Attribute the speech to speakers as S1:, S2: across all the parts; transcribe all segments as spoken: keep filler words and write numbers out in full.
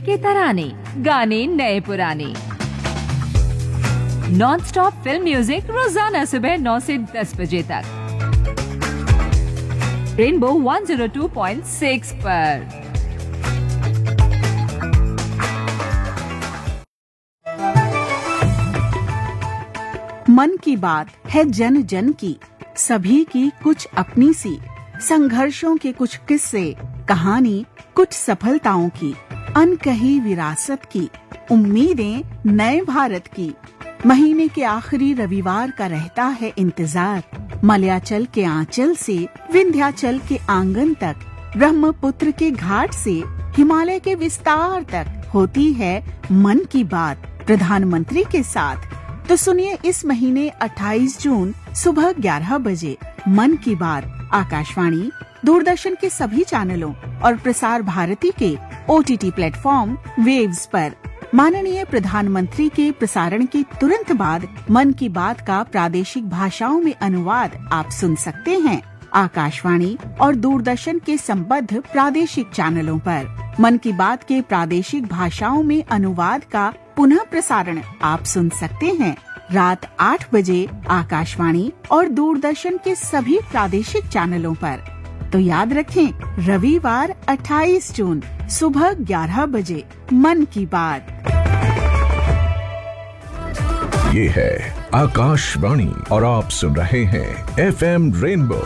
S1: के तराने, गाने नए पुराने, नॉन स्टॉप फिल्म म्यूजिक रोजाना सुबह नौ से दस बजे तक rainbow one zero two point six पर।
S2: मन की बात है जन जन की, सभी की कुछ अपनी सी, संघर्षों के कुछ किस्से, कहानी कुछ सफलताओं की, अनकही विरासत की, उम्मीदें नए भारत की। महीने के आखिरी रविवार का रहता है इंतजार, मलयाचल के आंचल से विंध्याचल के आंगन तक, ब्रह्मपुत्र के घाट से हिमालय के विस्तार तक होती है मन की बात प्रधानमंत्री के साथ। तो सुनिए इस महीने अट्ठाईस जून सुबह ग्यारह बजे मन की बात आकाशवाणी, दूरदर्शन के सभी चैनलों और प्रसार भारती के ओटीटी प्लेटफॉर्म वेव्स पर। माननीय प्रधानमंत्री के प्रसारण के तुरंत बाद मन की बात का प्रादेशिक भाषाओं में अनुवाद आप सुन सकते हैं आकाशवाणी और दूरदर्शन के संबद्ध प्रादेशिक चैनलों पर। मन की बात के प्रादेशिक भाषाओं में अनुवाद का पुनः प्रसारण आप सुन सकते हैं रात आठ बजे आकाशवाणी और दूरदर्शन के सभी प्रादेशिक चैनलों पर। तो याद रखें, रविवार अट्ठाईस जून सुबह ग्यारह बजे मन की बात।
S3: ये है आकाशवाणी और आप सुन रहे हैं एफएम रेनबो।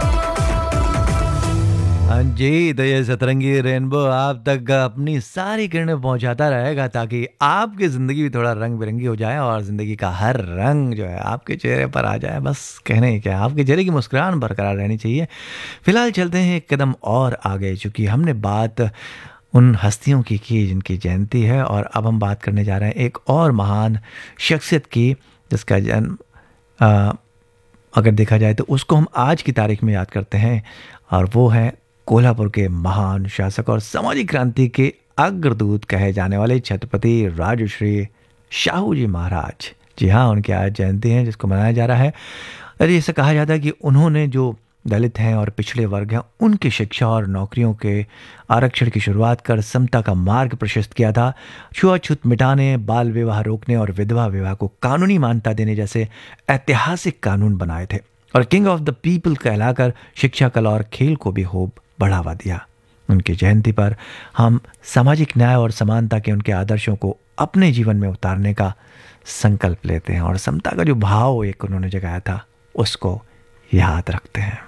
S4: हाँ जी, तो ये सतरंगी रेनबो आप तक अपनी सारी किरणें पहुंचाता रहेगा ताकि आपकी ज़िंदगी भी थोड़ा रंग बिरंगी हो जाए और ज़िंदगी का हर रंग जो है आपके चेहरे पर आ जाए। बस कहने क्या, आपके चेहरे की मुस्कुराहट बरकरार रहनी चाहिए। फिलहाल चलते हैं एक कदम और आगे, चूँकि हमने बात उन हस्तियों की की जिनकी जयंती है, और अब हम बात करने जा रहे हैं एक और महान शख्सियत की जिसका जन्म आ, अगर देखा जाए तो उसको हम आज की तारीख में याद करते हैं, और वो है कोल्हापुर के महान शासक और सामाजिक क्रांति के अग्रदूत कहे जाने वाले छत्रपति राजश्री शाहू जी महाराज। जी हाँ, उनकी आज जयंती है जिसको मनाया जा रहा है। अरे ऐसा कहा जाता है कि उन्होंने जो दलित हैं और पिछड़े वर्ग हैं उनकी शिक्षा और नौकरियों के आरक्षण की शुरुआत कर समता का मार्ग प्रशस्त किया था। छुआछूत मिटाने, बाल विवाह रोकने और विधवा विवाह को कानूनी मान्यता देने जैसे ऐतिहासिक कानून बनाए थे, और किंग ऑफ द पीपल कहलाकर शिक्षा, कला और खेल को भी खूब बढ़ावा दिया। उनकी जयंती पर हम सामाजिक न्याय और समानता के उनके आदर्शों को अपने जीवन में उतारने का संकल्प लेते हैं, और समता का जो भाव एक उन्होंने जगाया था उसको याद रखते हैं।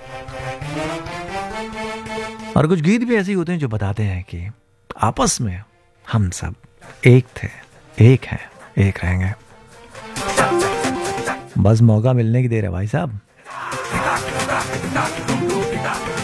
S4: और कुछ गीत भी ऐसे होते हैं जो बताते हैं कि आपस में हम सब एक थे, एक हैं, एक रहेंगे। बस मौका मिलने की देर है भाई साहब।